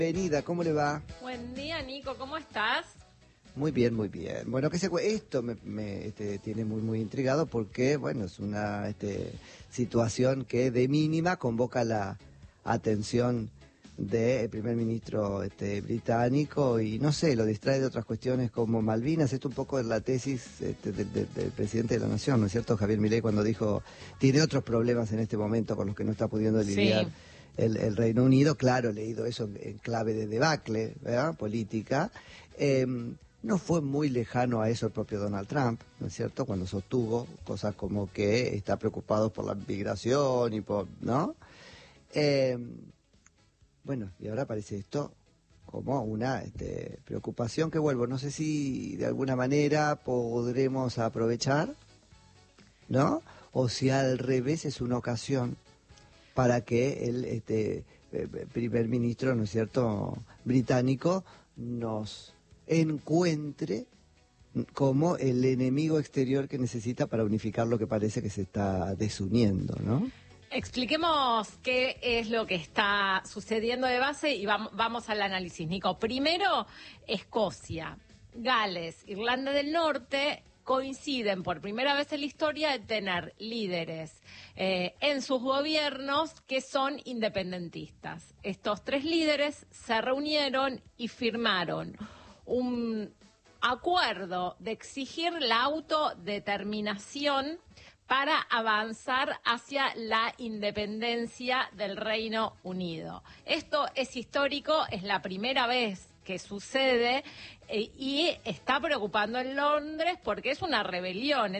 Bienvenida, ¿cómo le va? Buen día, Nico, ¿cómo estás? Muy bien, muy bien. Bueno, esto me tiene muy intrigado porque, bueno, es una situación que de mínima convoca la atención del primer ministro británico y, no sé, lo distrae de otras cuestiones como Malvinas. Esto un poco es la tesis del presidente de la Nación, ¿no es cierto? Javier Milei, cuando dijo, tiene otros problemas en este momento con los que no está pudiendo lidiar. Sí. El Reino Unido, claro, leído eso en clave de debacle, ¿verdad? Política. No fue muy lejano a eso el propio Donald Trump, ¿no es cierto? Cuando sostuvo cosas como que está preocupado por la migración y por, ¿no? Bueno, y ahora aparece esto como una preocupación que vuelvo. No sé si de alguna manera podremos aprovechar, ¿no? O si al revés es una ocasión para que el primer ministro, ¿no es cierto?, británico nos encuentre como el enemigo exterior que necesita para unificar lo que parece que se está desuniendo, ¿no? Expliquemos qué es lo que está sucediendo de base y vamos al análisis, Nico. Primero, Escocia, Gales, Irlanda del Norte coinciden por primera vez en la historia de tener líderes en sus gobiernos que son independentistas. Estos tres líderes se reunieron y firmaron un acuerdo de exigir la autodeterminación para avanzar hacia la independencia del Reino Unido. Esto es histórico, es la primera vez que sucede y está preocupando en Londres porque es una rebelión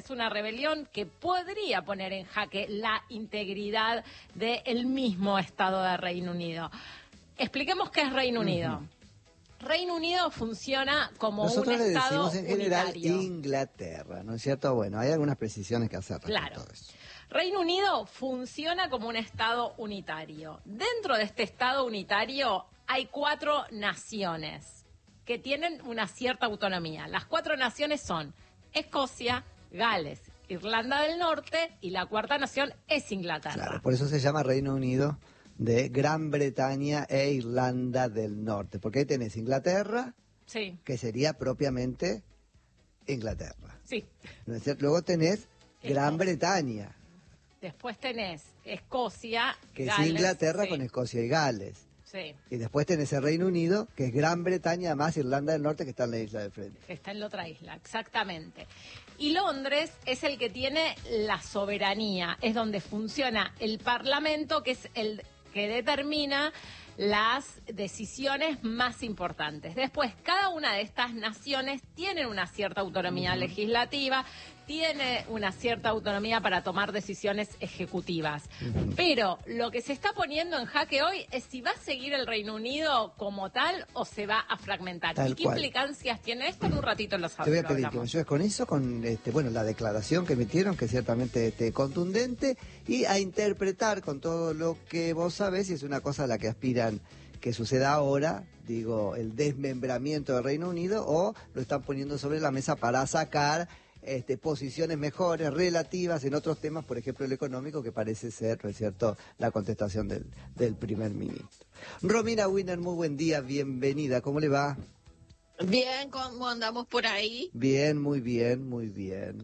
que podría poner en jaque la integridad del mismo Estado de Reino Unido. Expliquemos qué es Reino Unido. Reino Unido funciona como Nosotros un Estado le decimos en general unitario. Inglaterra, ¿no es cierto? Bueno, hay algunas precisiones que hacer respecto a eso. Reino Unido funciona como un Estado unitario. Dentro de este Estado unitario hay 4 naciones que tienen una cierta autonomía. Las 4 naciones son Escocia, Gales, Irlanda del Norte y la cuarta nación es Inglaterra. Claro, por eso se llama Reino Unido de Gran Bretaña e Irlanda del Norte, porque ahí tenés Inglaterra, sí, que sería propiamente Inglaterra. Sí. ¿No es cierto? Luego tenés Gran Bretaña. Después tenés Escocia, que Gales, es Inglaterra sí, con Escocia y Gales. Sí. Y después tenés el Reino Unido, que es Gran Bretaña, más Irlanda del Norte, que está en la isla del frente. Que está en la otra isla, exactamente. Y Londres es el que tiene la soberanía, es donde funciona el Parlamento, que es el que determina las decisiones más importantes. Después, cada una de estas naciones tiene una cierta autonomía legislativa, tiene una cierta autonomía para tomar decisiones ejecutivas. Pero lo que se está poniendo en jaque hoy es si va a seguir el Reino Unido como tal o se va a fragmentar. Tal ¿Y qué cual. implicancias tiene esto? En un ratito lo Te voy a lo pedir que me hablamos. ayudes con eso, con la declaración que emitieron, que es ciertamente contundente, y a interpretar con todo lo que vos sabés, si es una cosa a la que aspiran que suceda ahora, digo, el desmembramiento del Reino Unido, o lo están poniendo sobre la mesa para sacar posiciones mejores, relativas en otros temas, por ejemplo el económico, que parece ser, ¿no es cierto?, la contestación del primer ministro. Romina Winner, muy buen día, bienvenida, ¿cómo le va? Bien, ¿cómo andamos por ahí? Bien, muy bien, muy bien.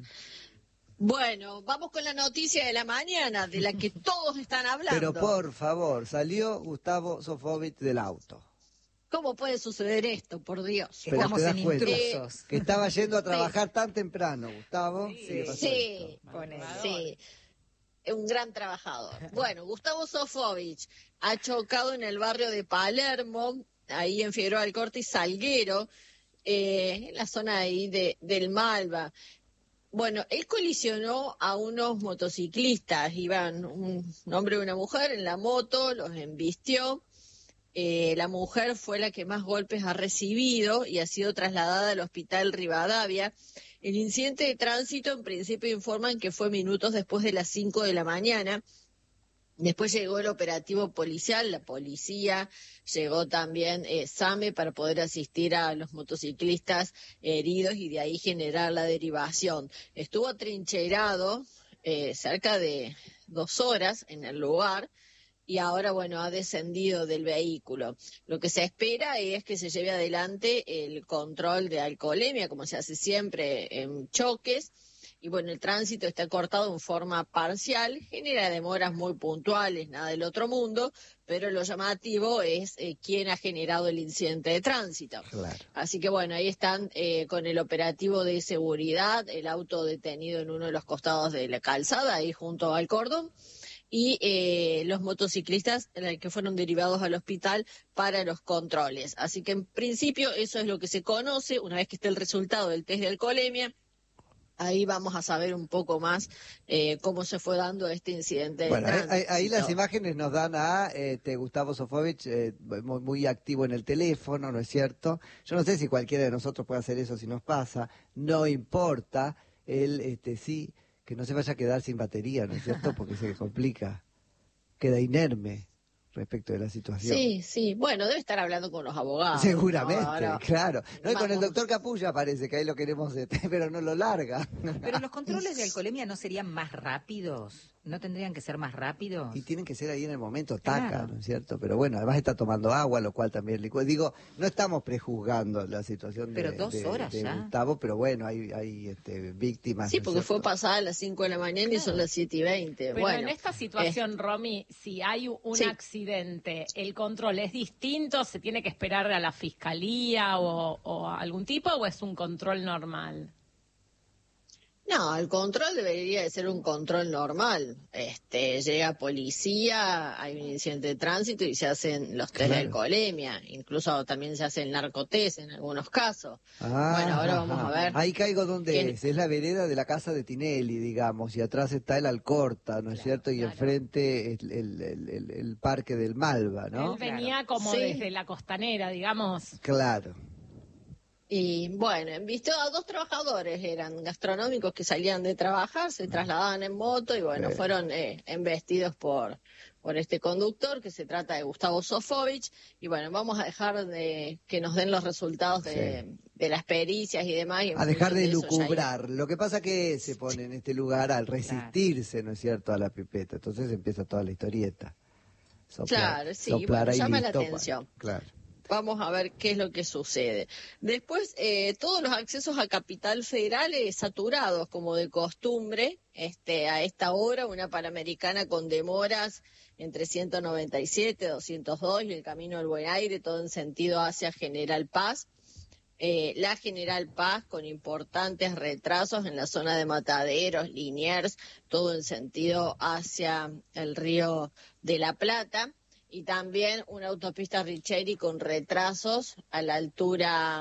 Bueno, vamos con la noticia de la mañana, de la que todos están hablando. Pero por favor, salió Gustavo Sofovich del auto. ¿Cómo puede suceder esto, por Dios? Pero Estamos te das en cuenta intrusos. que estaba yendo a trabajar tan temprano, Gustavo. Sí, un gran trabajador. Bueno, Gustavo Sofovich ha chocado en el barrio de Palermo, ahí en Figueroa del Corte y Salguero, en la zona ahí del Malva. Bueno, él colisionó a unos motociclistas, iban un hombre y una mujer en la moto, los embistió. La mujer fue la que más golpes ha recibido y ha sido trasladada al hospital Rivadavia. El incidente de tránsito, en principio, informan que fue minutos después de las 5 de la mañana. Después llegó el operativo policial, la policía, llegó también SAME para poder asistir a los motociclistas heridos y de ahí generar la derivación. Estuvo atrincherado cerca de 2 horas en el lugar y ahora, bueno, ha descendido del vehículo. Lo que se espera es que se lleve adelante el control de alcoholemia, como se hace siempre en choques. Y bueno, el tránsito está cortado en forma parcial, genera demoras muy puntuales, nada del otro mundo, pero lo llamativo es quién ha generado el incidente de tránsito. Claro. Así que bueno, ahí están con el operativo de seguridad, el auto detenido en uno de los costados de la calzada, ahí junto al cordón, y los motociclistas que fueron derivados al hospital para los controles. Así que en principio eso es lo que se conoce. Una vez que esté el resultado del test de alcoholemia, ahí vamos a saber un poco más cómo se fue dando este incidente de Bueno, tránsito. ahí las imágenes nos dan a Gustavo Sofovich muy activo en el teléfono, ¿no es cierto? Yo no sé si cualquiera de nosotros puede hacer eso si nos pasa, no importa, él sí, que no se vaya a quedar sin batería, ¿no es cierto? Porque se complica, queda inerme respecto de la situación. Sí, sí, bueno, debe estar hablando con los abogados. Seguramente, Ahora, claro. No, y con el vamos. doctor Capulla parece que ahí lo queremos, pero no lo larga. Pero los controles de alcoholemia no serían más rápidos, no tendrían que ser más rápidos. Y tienen que ser ahí en el momento, taca, Claro. ¿no es cierto? Pero bueno, además está tomando agua, lo cual también digo, no estamos prejuzgando la situación Pero 2 horas de ya. Gustavo, pero bueno, hay víctimas. Sí, ¿no es porque fue cierto? pasada a las 5 de la mañana y son las 7:20. Pero Bueno, en esta situación, Romy, si hay un Sí. accidente, ¿el control es distinto? ¿Se tiene que esperar a la fiscalía o a algún tipo o es un control normal? no, el control debería de ser un control normal. Llega policía, hay un incidente de tránsito y se hacen los test de Claro. alcoholemia. Incluso también se hace el narcotest en algunos casos. Ah, Bueno, ahora vamos a ver. Ahí caigo donde ¿Quién? es la vereda de la casa de Tinelli, digamos, y atrás está el Alcorta, ¿no es cierto? Y claro. enfrente es el parque del Malva, ¿no? Él venía como Sí. desde la costanera, digamos. Claro. Y bueno, visto a 2 trabajadores, eran gastronómicos que salían de trabajar, se trasladaban en moto y bueno, fueron embestidos por este conductor, que se trata de Gustavo Sofovich. Y bueno, vamos a dejar de que nos den los resultados de las pericias y demás. Y en A dejar de función eso ya lucubrar. Lo que pasa que se pone en este lugar al resistirse, ¿no es cierto?, a la pipeta. Entonces empieza toda la historieta. Claro, sí, soplar bueno, ahí llama la listo, atención. Claro. Vamos a ver qué es lo que sucede. Después, todos los accesos a Capital Federal saturados, como de costumbre, a esta hora, una Panamericana con demoras entre 197, 202 y el Camino del Buen Aire, todo en sentido hacia General Paz. La General Paz con importantes retrasos en la zona de Mataderos, Liniers, todo en sentido hacia el Río de la Plata. Y también una autopista Richeri con retrasos a la altura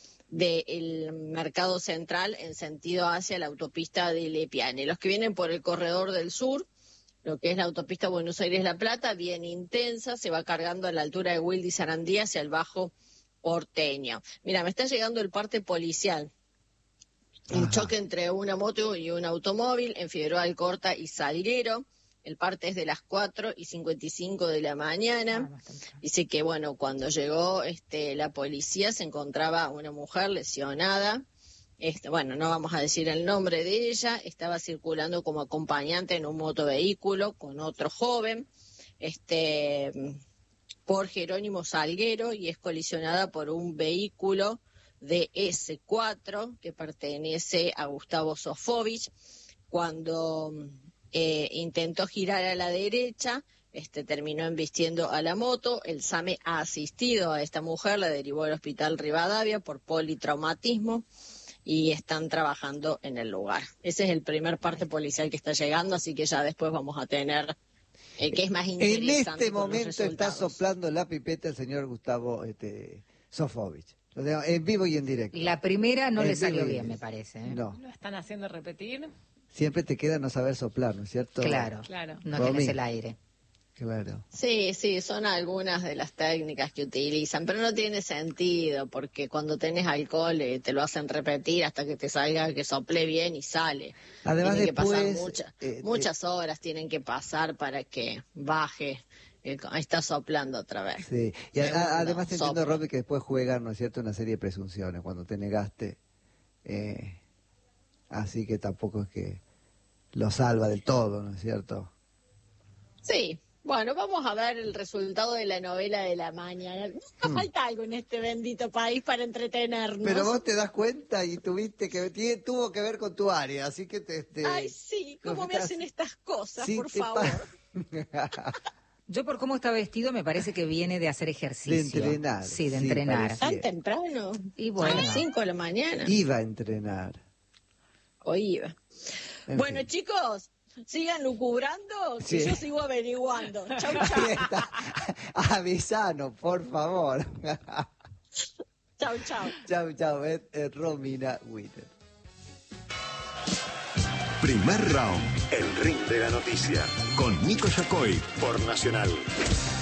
del Mercado Central en sentido hacia la autopista de Lepiane. Los que vienen por el corredor del sur, lo que es la autopista Buenos Aires-La Plata, bien intensa, se va cargando a la altura de Wilde y Sarandí hacia el Bajo Porteño. Mira, me está llegando el parte policial. Un Ajá. choque entre una moto y un automóvil en Figueroa Alcorta y Salguero. El parte es de las 4:55 de la mañana. Dice que, bueno, cuando llegó la policía se encontraba una mujer lesionada. Bueno, no vamos a decir el nombre de ella. Estaba circulando como acompañante en un motovehículo con otro joven, por Jerónimo Salguero, y es colisionada por un vehículo de S4 que pertenece a Gustavo Sofovich. Cuando intentó girar a la derecha, terminó embistiendo a la moto. El SAME ha asistido a esta mujer, la derivó al hospital Rivadavia por politraumatismo y están trabajando en el lugar. Ese es el primer parte policial que está llegando, así que ya después vamos a tener que es más En interesante. este con los momento está resultados. soplando la pipeta el señor Gustavo Sofovich. Lo tengo en vivo y en directo. La primera no En le vivo salió y bien, en- me parece. ¿eh? No, ¿Lo están haciendo repetir? siempre te queda no saber soplar, ¿no es cierto? Claro, Claro. no Romy. tienes el aire. Claro. Sí, sí, son algunas de las técnicas que utilizan, pero no tiene sentido, porque cuando tenés alcohol te lo hacen repetir hasta que te salga, que sople bien y sale. Además Tienen que pasar después, muchas horas tienen que pasar para que baje. Está soplando otra vez. Sí, y Segundo, además te entiendo, sopla. Roby, que después juegan, ¿no es cierto?, una serie de presunciones cuando te negaste. Así que tampoco es que lo salva del todo, ¿no es cierto? Sí, Bueno, vamos a ver el resultado de la novela de la mañana. Nunca falta algo en este bendito país para entretenernos. Pero vos te das cuenta y tuviste que tuvo que ver con tu área, así que Ay, sí, ¿cómo me hacen estas cosas, sí, por favor? Yo por cómo está vestido me parece que viene de hacer ejercicio. De entrenar. Sí, de sí, entrenar. ¿Tan temprano? Y bueno. A las 5 de la mañana. Iba a entrenar. O iba. En Bueno, fin. chicos, sigan lucubrando, que Sí. yo sigo averiguando. Chau, Ahí chau. está. Avisanos, por favor. Chau, chau. Chau, chau. Es Romina Winner. Primer round. El ring de la noticia. Con Nico Yacoy por Nacional.